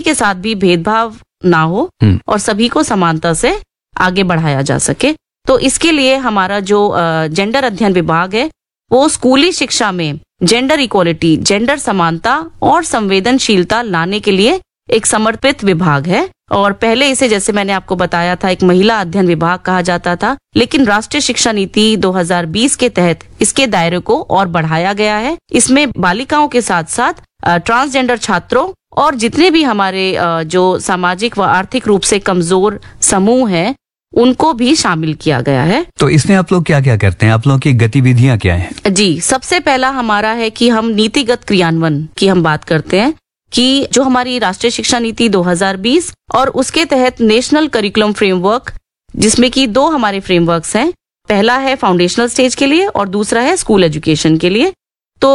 के साथ भी भेदभाव ना हो और सभी को समानता से आगे बढ़ाया जा सके। तो इसके लिए हमारा जो जेंडर अध्ययन विभाग है वो स्कूली शिक्षा में जेंडर इक्वालिटी, जेंडर समानता और संवेदनशीलता लाने के लिए एक समर्पित विभाग है। और पहले इसे, जैसे मैंने आपको बताया था, एक महिला अध्ययन विभाग कहा जाता था, लेकिन राष्ट्रीय शिक्षा नीति 2020 के तहत इसके दायरे को और बढ़ाया गया है। इसमें बालिकाओं के साथ साथ ट्रांसजेंडर छात्रों और जितने भी हमारे जो सामाजिक व आर्थिक रूप से कमजोर समूह हैं उनको भी शामिल किया गया है। तो इसमें आप लोग क्या क्या करते हैं? आप लोगों की गतिविधियां क्या हैं? जी, सबसे पहला हमारा है कि हम नीतिगत क्रियान्वयन की हम बात करते हैं कि जो हमारी राष्ट्रीय शिक्षा नीति 2020 और उसके तहत नेशनल करिकुलम फ्रेमवर्क, जिसमें कि 2 हमारे फ्रेमवर्क्स हैं। पहला है फाउंडेशनल स्टेज के लिए और दूसरा है स्कूल एजुकेशन के लिए। तो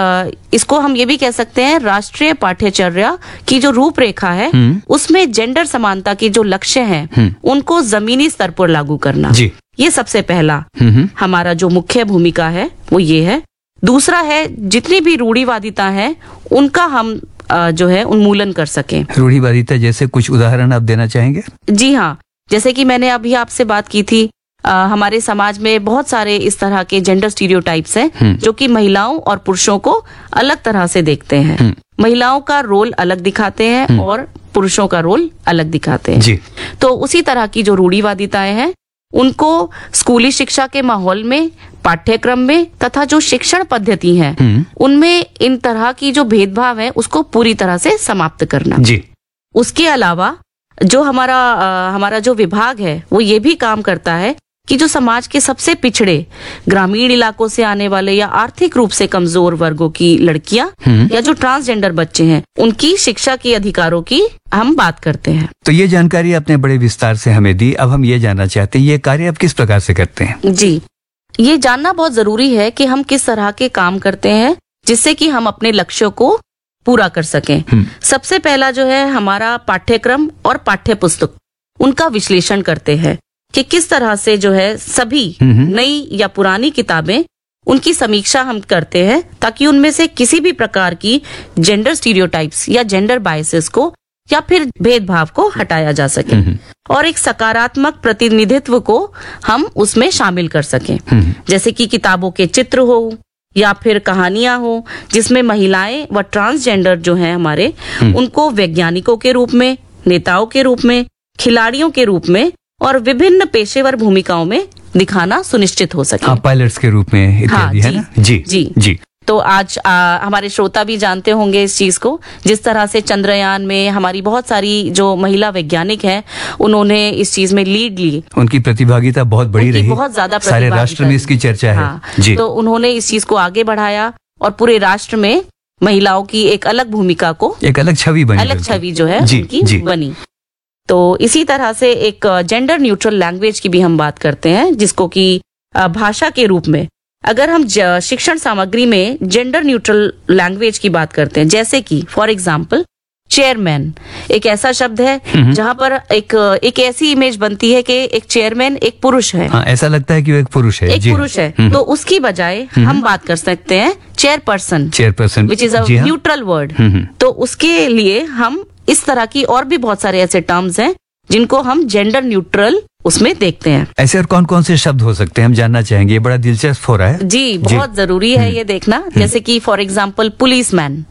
इसको हम ये भी कह सकते हैं राष्ट्रीय पाठ्यचर्या की जो रूपरेखा है उसमें जेंडर समानता के जो लक्ष्य हैं उनको जमीनी स्तर पर लागू करना, ये सबसे पहला हमारा जो मुख्य भूमिका है वो ये है। दूसरा है जितनी भी रूढ़िवादिता है उनका हम जो है उन्मूलन कर सकें। रूढ़िवादिता जैसे कुछ उदाहरण आप देना चाहेंगे? जी हाँ, जैसे कि मैंने अभी आपसे बात की थी, हमारे समाज में बहुत सारे इस तरह के जेंडर स्टीरियोटाइप्स हैं जो कि महिलाओं और पुरुषों को अलग तरह से देखते हैं। महिलाओं का रोल अलग दिखाते हैं और पुरुषों का रोल अलग दिखाते हैं। तो उसी तरह की जो रूढ़िवादिताएं हैं उनको स्कूली शिक्षा के माहौल में, पाठ्यक्रम में तथा जो शिक्षण पद्धति है उनमें इन तरह की जो भेदभाव है उसको पूरी तरह से समाप्त करना। उसके अलावा जो हमारा जो विभाग है वो ये भी काम करता है कि जो समाज के सबसे पिछड़े ग्रामीण इलाकों से आने वाले या आर्थिक रूप से कमजोर वर्गों की लड़कियां या जो ट्रांसजेंडर बच्चे हैं उनकी शिक्षा के अधिकारों की हम बात करते हैं। तो ये जानकारी आपने बड़े विस्तार से हमें दी। अब हम ये जानना चाहते हैं ये कार्य आप किस प्रकार से करते हैं? जी, ये जानना बहुत जरूरी है कि हम किस तरह के काम करते हैं जिससे कि हम अपने लक्ष्यों को पूरा कर सकें। सबसे पहला जो है हमारा पाठ्यक्रम और पाठ्य पुस्तक, उनका विश्लेषण करते हैं कि किस तरह से जो है सभी नई या पुरानी किताबें, उनकी समीक्षा हम करते हैं ताकि उनमें से किसी भी प्रकार की जेंडर स्टीरियोटाइप्स या जेंडर बायसेस को या फिर भेदभाव को हटाया जा सके और एक सकारात्मक प्रतिनिधित्व को हम उसमें शामिल कर सकें। जैसे कि किताबों के चित्र हो या फिर कहानियां हो जिसमें महिलाएं व ट्रांसजेंडर जो हैं हमारे उनको वैज्ञानिकों के रूप में, नेताओं के रूप में, खिलाड़ियों के रूप में और विभिन्न पेशेवर भूमिकाओं में दिखाना सुनिश्चित हो सके। पायलट्स के रूप में इत्यादि, है ना? जी। तो आज हमारे श्रोता भी जानते होंगे इस चीज को, जिस तरह से चंद्रयान में हमारी बहुत सारी जो महिला वैज्ञानिक हैं उन्होंने इस चीज में लीड ली। उनकी प्रतिभागिता बहुत बड़ी रही, बहुत ज्यादा सारे राष्ट्र में इसकी चर्चा है। जी। तो उन्होंने इस चीज को आगे बढ़ाया और पूरे राष्ट्र में महिलाओं की एक अलग भूमिका को, एक अलग छवि बनी, अलग छवि जो है उनकी बनी। तो इसी तरह से एक जेंडर न्यूट्रल लैंग्वेज की भी हम बात करते हैं, जिसको कि भाषा के रूप में अगर हम शिक्षण सामग्री में जेंडर न्यूट्रल लैंग्वेज की बात करते हैं, जैसे कि फॉर एग्जाम्पल चेयरमैन एक ऐसा शब्द है जहाँ पर एक ऐसी इमेज बनती है कि एक चेयरमैन एक पुरुष है। ऐसा लगता है कि वो एक पुरुष है, एक पुरुष है। तो उसकी बजाय हम बात कर सकते हैं chairperson, which is a neutral word. तो उसके लिए हम इस तरह की और भी बहुत सारे ऐसे टर्म्स हैं जिनको हम जेंडर न्यूट्रल उसमें देखते हैं। ऐसे और कौन कौन से शब्द हो सकते हैं, हम जानना चाहेंगे, ये बड़ा दिलचस्प हो रहा है। जी, बहुत जरूरी है ये देखना। जैसे कि फॉर एग्जाम्पल पुलिसमैन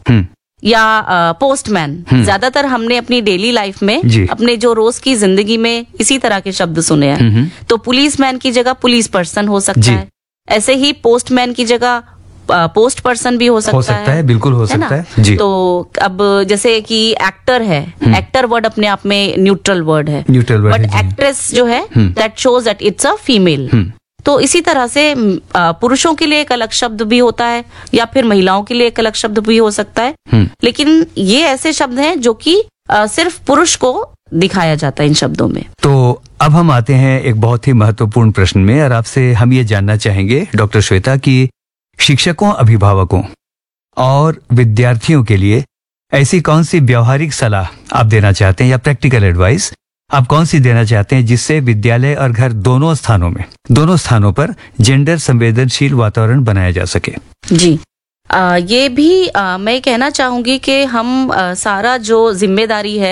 या पोस्टमैन, ज्यादातर हमने अपनी डेली लाइफ में, अपने जो रोज की जिंदगी में इसी तरह के शब्द सुने हैं। तो पुलिसमैन की जगह पुलिस पर्सन हो सकता है, ऐसे ही पोस्टमैन की जगह पोस्ट पर्सन भी हो सकता है। बिल्कुल हो सकता है जी। तो अब जैसे कि एक्टर है, एक्टर वर्ड अपने आप में न्यूट्रल वर्ड है, बट एक्ट्रेस जो है that shows that it's a female. तो इसी तरह से पुरुषों के लिए एक अलग शब्द भी होता है या फिर महिलाओं के लिए एक अलग शब्द भी हो सकता है। लेकिन ये ऐसे शब्द हैं जो कि सिर्फ पुरुष को दिखाया जाता है इन शब्दों में। तो अब हम आते हैं एक बहुत ही महत्वपूर्ण प्रश्न में, और आपसे हम ये जानना चाहेंगे डॉक्टर श्वेता कि शिक्षकों, अभिभावकों और विद्यार्थियों के लिए ऐसी कौन सी व्यावहारिक सलाह आप देना चाहते हैं या प्रैक्टिकल एडवाइस आप कौन सी देना चाहते हैं जिससे विद्यालय और घर दोनों स्थानों पर जेंडर संवेदनशील वातावरण बनाया जा सके? जी, ये भी मैं कहना चाहूंगी कि हम सारा जो जिम्मेदारी है